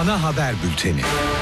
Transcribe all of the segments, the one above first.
Ana haber bülteni.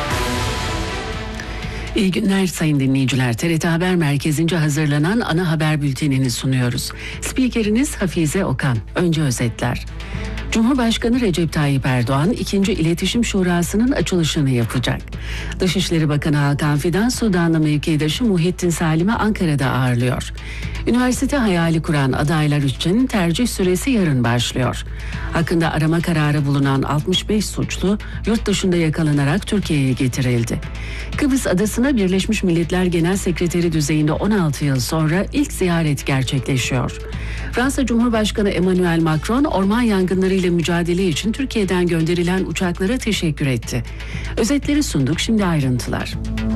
İyi günler sayın dinleyiciler. TRT Haber Merkezi'nce hazırlanan ana haber bültenini sunuyoruz. Spikeriniz Hafize Okan. Önce özetler. Cumhurbaşkanı Recep Tayyip Erdoğan 2. İletişim Şurası'nın açılışını yapacak. Dışişleri Bakanı Hakan Fidan, Sudanlı mevkidaşı Muhittin Salim'i Ankara'da ağırlıyor. Üniversite hayali kuran adaylar için tercih süresi yarın başlıyor. Hakkında arama kararı bulunan 65 suçlu yurt dışında yakalanarak Türkiye'ye getirildi. Kıbrıs Adası'na Birleşmiş Milletler Genel Sekreteri düzeyinde 16 yıl sonra ilk ziyaret gerçekleşiyor. Fransa Cumhurbaşkanı Emmanuel Macron, orman yangınlarıyla mücadele için Türkiye'den gönderilen uçaklara teşekkür etti. Özetleri sunduk, şimdi ayrıntılar.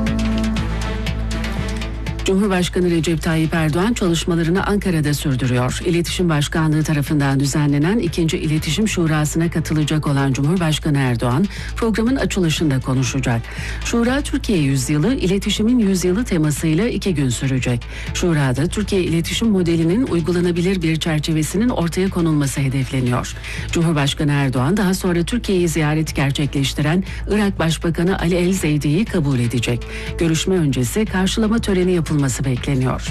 Cumhurbaşkanı Recep Tayyip Erdoğan çalışmalarını Ankara'da sürdürüyor. İletişim Başkanlığı tarafından düzenlenen 2. İletişim Şurası'na katılacak olan Cumhurbaşkanı Erdoğan programın açılışında konuşacak. Şura Türkiye Yüzyılı, İletişimin Yüzyılı temasıyla 2 gün sürecek. Şurada Türkiye iletişim modelinin uygulanabilir bir çerçevesinin ortaya konulması hedefleniyor. Cumhurbaşkanı Erdoğan daha sonra Türkiye'yi ziyaret gerçekleştiren Irak Başbakanı Ali El Zeydi'yi kabul edecek. Görüşme öncesi karşılama töreni yapılması bekleniyor.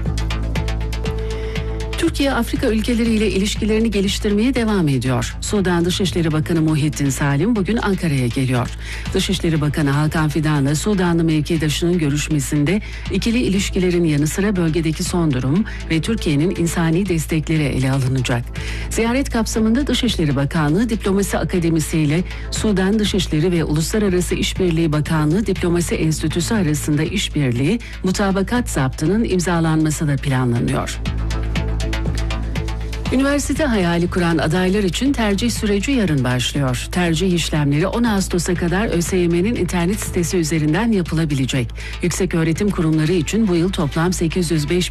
Türkiye, Afrika ülkeleriyle ilişkilerini geliştirmeye devam ediyor. Sudan Dışişleri Bakanı Muhittin Salim bugün Ankara'ya geliyor. Dışişleri Bakanı Hakan Fidan'la Sudanlı mevkidaşının görüşmesinde ikili ilişkilerin yanı sıra bölgedeki son durum ve Türkiye'nin insani destekleri ele alınacak. Ziyaret kapsamında Dışişleri Bakanlığı Diplomasi Akademisi ile Sudan Dışişleri ve Uluslararası İşbirliği Bakanlığı Diplomasi Enstitüsü arasında işbirliği mutabakat zaptının imzalanması da planlanıyor. Üniversite hayali kuran adaylar için tercih süreci yarın başlıyor. Tercih işlemleri 10 Ağustos'a kadar ÖSYM'nin internet sitesi üzerinden yapılabilecek. Yükseköğretim kurumları için bu yıl toplam 805